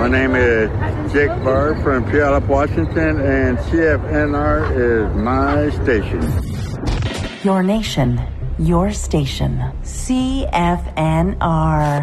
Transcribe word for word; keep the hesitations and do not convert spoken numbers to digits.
My name is Jake Barr from Puyallup, Washington, and C F N R is my station. Your nation, your station. C F N R.